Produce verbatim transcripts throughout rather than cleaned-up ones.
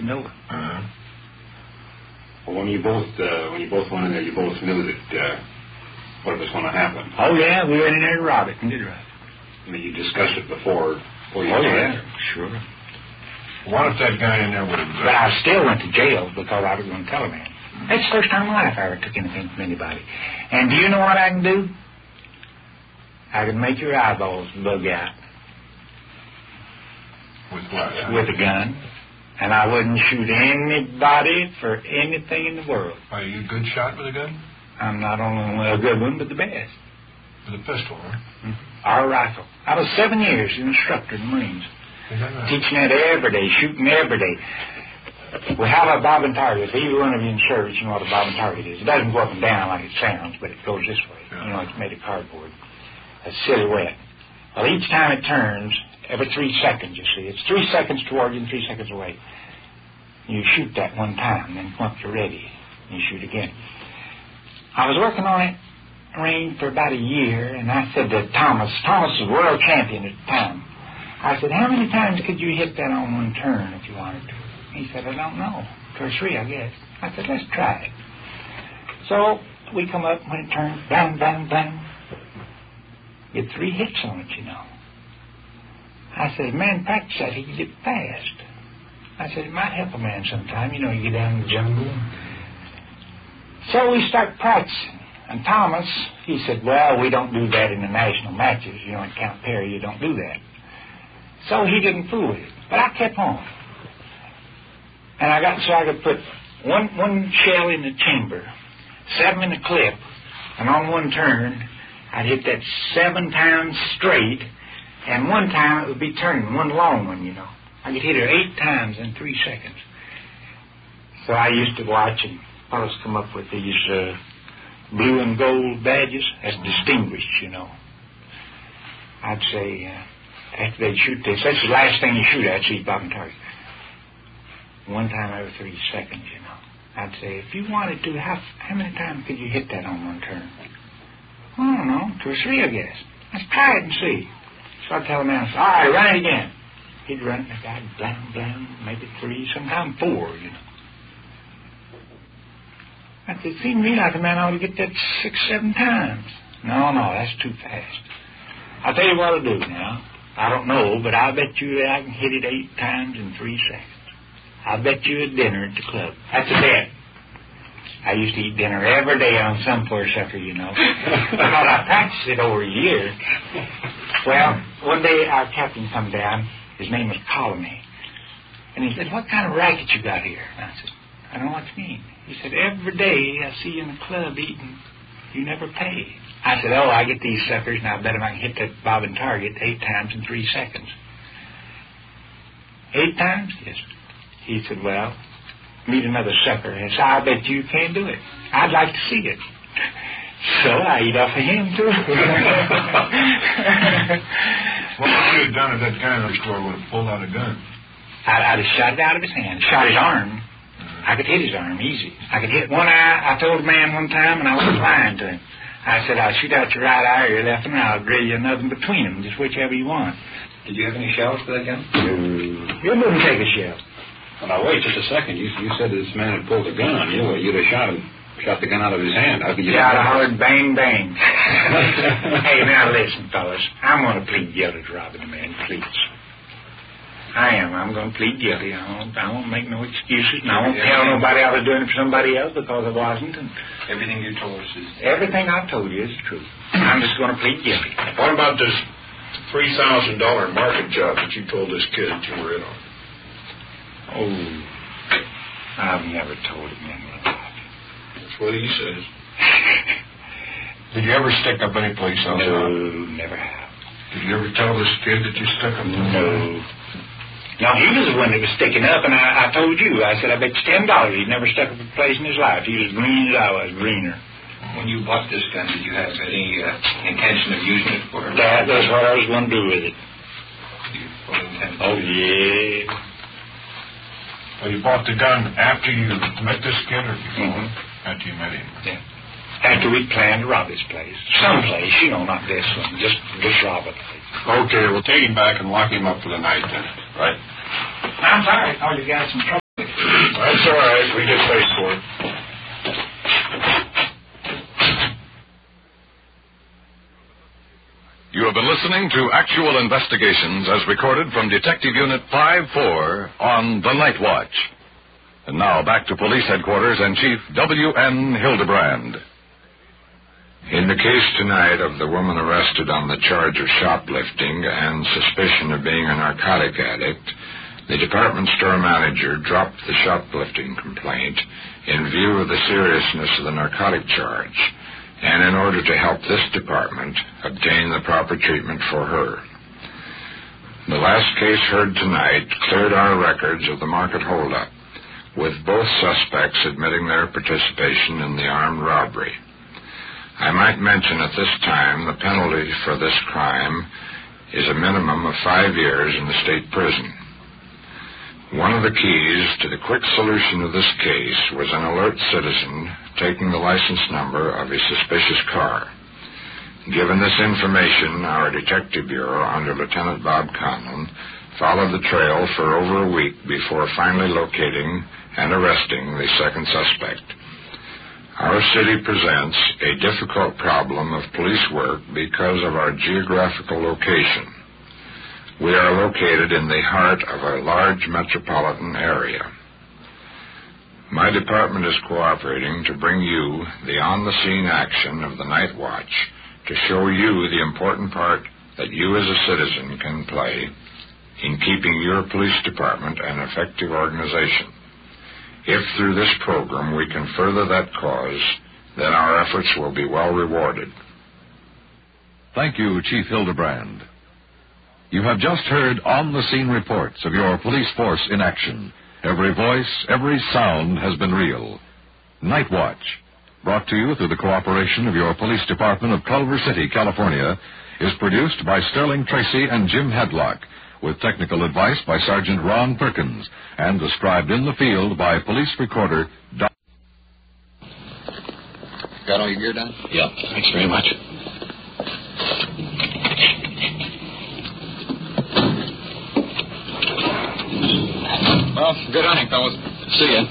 the door. Uh-huh. Well, when you both uh, when you both went in there, you both knew that uh, what was going to happen. Oh, yeah, we went in there to rob it and did rob it. I mean, you discussed it before. before you Oh, went yeah, in. sure. What if that guy in there would have... But I still went to jail because I was going to tell a man. That's the first time in my life I ever took anything from anybody. And do you know what I can do? I can make your eyeballs bug out. With what? With a gun. And I wouldn't shoot anybody for anything in the world. Are you a good shot with a gun? I'm not only a good one, but the best. With a pistol, huh? Mm-hmm. Or a rifle. I was seven years an instructor in the Marines. Is that right? Teaching that every day, shooting every day. We have a bob and target. If either one of you in service, you know what a bob and target is. It doesn't go up and down like it sounds, but it goes this way. Yeah. You know, it's made of cardboard. A silhouette. Well, each time it turns, every three seconds, you see. It's three seconds toward you and three seconds away. You shoot that one time, then once you're ready, you shoot again. I was working on it range for about a year, and I said to Thomas, Thomas was world champion at the time. I said, how many times could you hit that on one turn if you wanted to? He said, I don't know. Two or three, I guess. I said, let's try it. So we come up when it turns, bang, bang, bang. Get three hits on it, you know. I said, man, practice that, he can get fast. I said, it might help a man sometime. You know, you get down in the jungle. So we start practicing. And Thomas, he said, well, we don't do that in the national matches. You know, in Camp Perry, you don't do that. So he didn't fool with it. But I kept on. And I got so I could put one one shell in the chamber, seven in the clip, and on one turn, I'd hit that seven times straight, and one time it would be turning, one long one, you know. I could hit her eight times in three seconds. So I used to watch, and fellows come up with these uh, blue and gold badges as distinguished, you know. I'd say, uh, after they'd shoot this, that's the last thing you shoot at, see, bob and target. One time every three seconds, you know. I'd say, if you wanted to, how, how many times could you hit that on one turn? I don't know, two or three, I guess. Let's try it and see. So I'd tell the man, all right, run it again. He'd run it, and I'd blam, blam, maybe three, sometimes four, you know. I said, it seemed to me like a man ought to get that six, seven times. No, no, that's too fast. I'll tell you what I'll do now. I don't know, but I'll bet you that I can hit it eight times in three seconds. I'll bet you a dinner at the club. That's a bet. I used to eat dinner every day on some poor sucker, you know. Because I practiced it over a year. Well, one day our captain come down. His name was Colony. And he said, what kind of racket you got here? And I said, I don't know what you mean. He said, every day I see you in the club eating. You never pay. I said, oh, I get these suckers, and I bet if I can hit that bob and target eight times in three seconds. Eight times? Yes. He said, well, meet another sucker. And so I bet you can't do it. I'd like to see it. So I eat off of him, too. What would you have done if that guy in the store would have pulled out a gun? I'd, I'd have shot it out of his hand, shot his arm. I could hit his arm easy. I could hit one eye. I told a man one time, and I was lying to him. I said, I'll shoot out your right eye or your left, and I'll drill you another between them, just whichever you want. Did you have any shells for that gun? No. You wouldn't take a shell. Well, now, wait just a second. You, you said this man had pulled a gun on you. You'd have shot him, shot the gun out of his hand. How could you... Yeah, I'd have hollered bang, bang. Hey, now listen, fellas. I'm going to plead guilty to robbing a man, please. I am. I'm going to plead guilty. I won't, I won't make no excuses, and I won't tell nobody I was doing it for somebody else because I wasn't. And everything you told us is... Everything I've told you is true. I'm just going to plead guilty. What about this three thousand dollars market job that you told this kid that you were in on? Oh, I've never told him in my life. That's what he says. Did you ever stick up any place else? No, never have. Did you ever tell this kid that you stuck up? No. No, he was the one that was sticking up, and I, I told you. I said, I bet you ten dollars he'd never stuck up a place in his life. He was as green as I was, greener. When you bought this gun, did you have any uh, intention of using it for... That was what I was going to do with it. You fully intended Oh, yeah. Well, you bought the gun after you met this kid, or before? Mm-hmm. After you met him? Yeah. After we planned to rob his place. Some place, you know, not this one. Just, just rob a place. Okay, we'll take him back and lock him up for the night then. Right. I'm sorry. I thought you got some trouble. That's all right. We get paid for it. You have been listening to Actual Investigations as recorded from Detective Unit five four on The Night Watch. And now back to Police Headquarters and Chief W N Hildebrand. In the case tonight of the woman arrested on the charge of shoplifting and suspicion of being a narcotic addict, the department store manager dropped the shoplifting complaint in view of the seriousness of the narcotic charge, and in order to help this department obtain the proper treatment for her. The last case heard tonight cleared our records of the market holdup, with both suspects admitting their participation in the armed robbery. I might mention at this time the penalty for this crime is a minimum of five years in the state prison. One of the keys to the quick solution of this case was an alert citizen taking the license number of a suspicious car. Given this information, our Detective Bureau, under Lieutenant Bob Conlon, followed the trail for over a week before finally locating and arresting the second suspect. Our city presents a difficult problem of police work because of our geographical location. We are located in the heart of a large metropolitan area. My department is cooperating to bring you the on-the-scene action of the Night Watch to show you the important part that you as a citizen can play in keeping your police department an effective organization. If through this program we can further that cause, then our efforts will be well rewarded. Thank you, Chief Hildebrand. You have just heard on-the-scene reports of your police force in action. Every voice, every sound has been real. Night Watch, brought to you through the cooperation of your police department of Culver City, California, is produced by Sterling Tracy and Jim Hadlock, with technical advice by Sergeant Ron Perkins, and described in the field by police recorder Don. Got all your gear done? Yeah, thanks very much. Well, good hunting, fellas. See ya.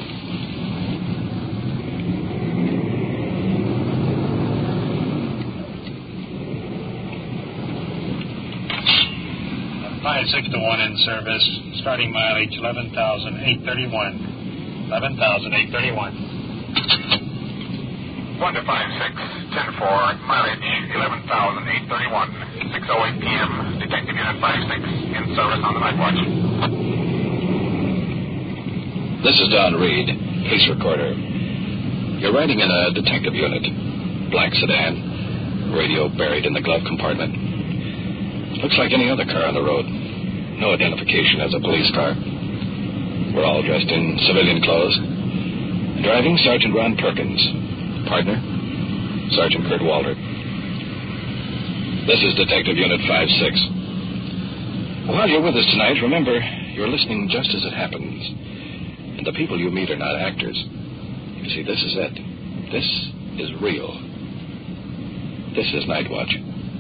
five six to one in service. Starting mileage eleven thousand eight thirty-one. eleven thousand eight thirty-one. one to five six, ten four, mileage eleven thousand eight thirty-one. six oh eight p.m. Detective Unit five six in service on the Night Watch. This is Don Reed, police recorder. You're riding in a detective unit. Black sedan, radio buried in the glove compartment. Looks like any other car on the road. No identification as a police car. We're all dressed in civilian clothes. Driving, Sergeant Ron Perkins. Partner, Sergeant Kurt Walter. This is Detective Unit five six. While you're with us tonight, remember, you're listening just as it happens. And the people you meet are not actors. You see, this is it. This is real. This is Night Watch.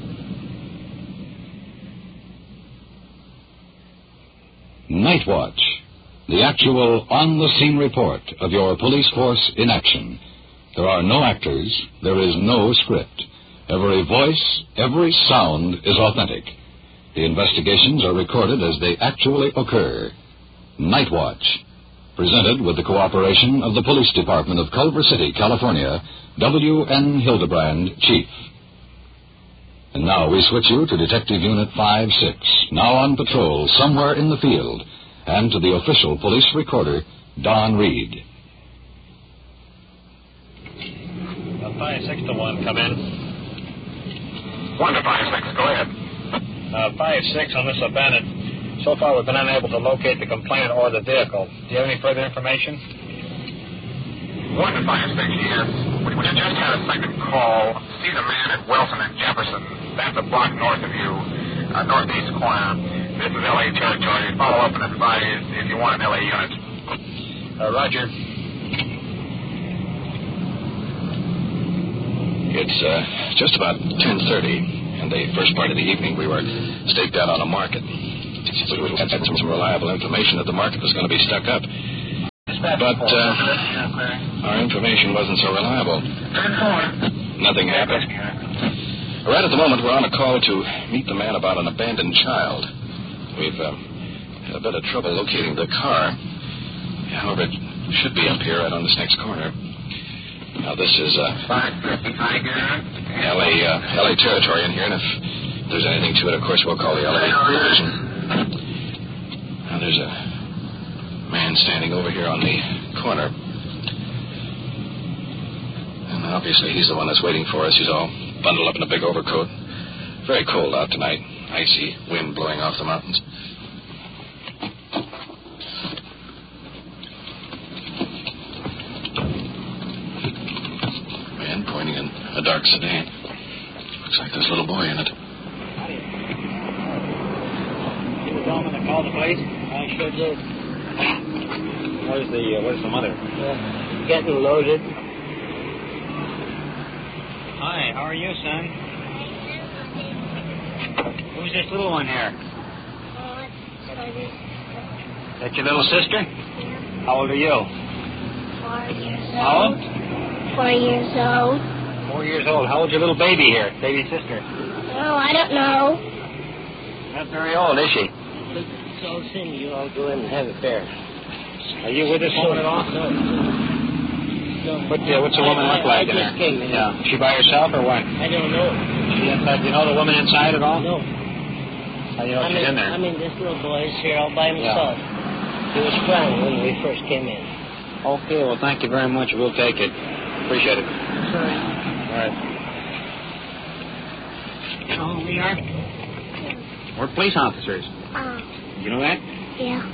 Night Watch, the actual on-the-scene report of your police force in action. There are no actors. There is no script. Every voice, every sound is authentic. The investigations are recorded as they actually occur. Night Watch, presented with the cooperation of the Police Department of Culver City, California, W N Hildebrand, Chief. And now we switch you to Detective Unit five six, now on patrol somewhere in the field, and to the official police recorder, Don Reed. Uh, five six to one, come in. one to five six, go ahead. Uh, five six on this abandoned. So far, we've been unable to locate the complainant or the vehicle. Do you have any further information? one to five six, yes. We, we just had a second call. See the man at Wilson and Jefferson. That's a block north of you, uh, northeast corner. This is L A territory. Follow up and advise if you want an L A unit. Uh, Roger. It's uh, just about ten thirty, and the first part of the evening we were staked out on a market. We had some, some reliable information that the market was going to be stuck up. But uh, our information wasn't so reliable. Nothing happened. Right at the moment, we're on a call to meet the man about an abandoned child. We've uh, had a bit of trouble locating the car. However, it should be up here right on this next corner. Now, this is uh, L A uh, L A territory in here, and if there's anything to it, of course, we'll call the L A division. Now, there's a man standing over here on the corner. And obviously, he's the one that's waiting for us. He's all bundled up in a big overcoat. Very cold out tonight. Icy wind blowing off the mountains. Man pointing in a dark sedan. Looks like there's a little boy in it. You were telling me to call the police? I sure did. Where's the, uh, where's the mother? Uh, getting loaded. Hi, how are you, son? Who's this little one here? That's your little sister? Yeah. How old are you? Four years old. How old? Four years old. Four years old. How old's your little baby here? Baby sister? Oh, I don't know. Not very old, is she? So soon you all go in and have a bear. Are you with this woman at all? No. No. What, uh, what's the woman I, look like I in just there? came in. Yeah. Is she by herself or what? I don't know. She inside? Do you know the woman inside at all? No. How do you know I she's mean, in there? I mean, this little boy is here all by himself. Yeah. He was crying when we first came in. Okay, well, thank you very much. We'll take it. Appreciate it. Sorry. All right. You know who we are? We're police officers. Uh, You know that? yeah.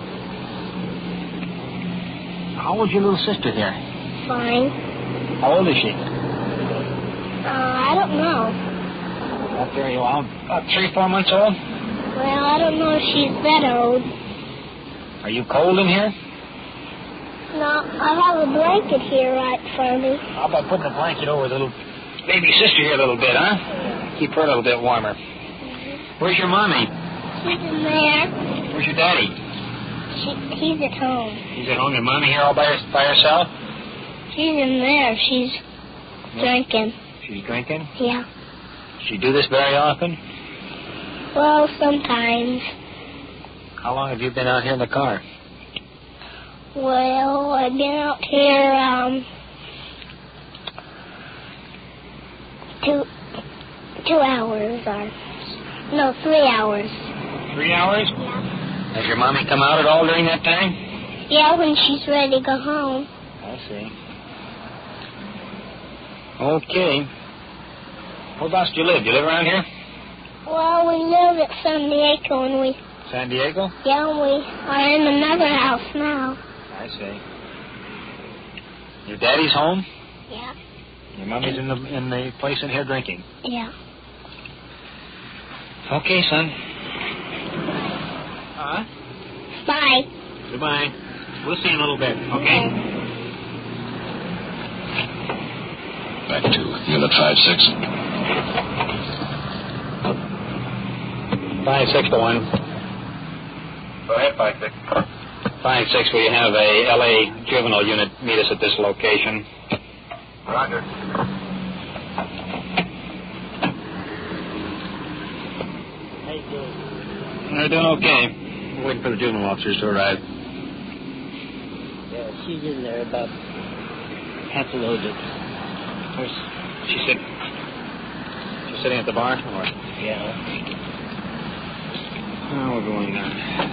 How old's your little sister here? Fine. How old is she? Uh, I don't know. Not very old. About three, four months old? Well, I don't know if she's that old. Are you cold in here? No, I have a blanket here right in front of me. How about putting a blanket over the little baby sister here a little bit, huh? Keep her a little bit warmer. Where's your mommy? She's in there. Where's your daddy? She, he's at home. He's at home. Your mommy here all by, her, by herself? She's in there. She's drinking. She's drinking? Yeah. Does she do this very often? Well, sometimes. How long have you been out here in the car? Well, I've been out here, um, two, two hours, or, no, three hours. Three hours? Yeah. Has your mommy come out at all during that time? Yeah, when she's ready to go home. I see. Okay. Whereabouts do you live? Do you live around here? Well, we live at San Diego, and we... San Diego? Yeah, we are in another house now. I see. Your daddy's home? Yeah. Your mommy's in the in the place in here drinking? Yeah. Okay, son. Huh? Bye. Goodbye. We'll see you in a little bit, okay? Back to Unit five six. five six to one. Go ahead, five six. five six, will you have a L A juvenile unit meet us at this location? Roger. How you doing? They're doing okay. We're waiting for the juvenile officers to arrive. Yeah, she's in there about half loaded. Where's she sit? She's sitting at the bar? Or? Yeah. Oh, we're going down.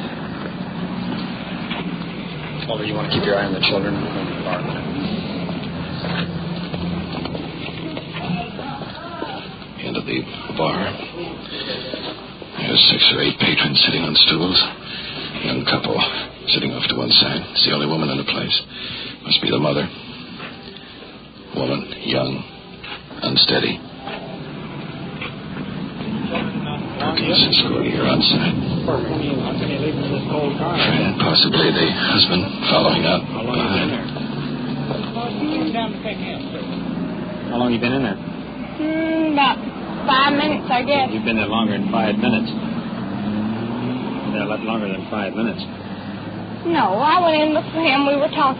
Although you want to keep your eye on the children. We're going to the bar. Into the bar. There's six or eight patrons sitting on stools. Young couple sitting off to one side. It's the only woman in the place. Must be the mother. Woman, young, unsteady. Perkins escorting her outside. How can you leave in this cold car? And possibly the husband following up How long behind. you been there? How long you been in there? Mm, about five minutes, I guess. You've been there longer than five minutes. You've been there a lot longer than five minutes. No, I went in with him. We were talking.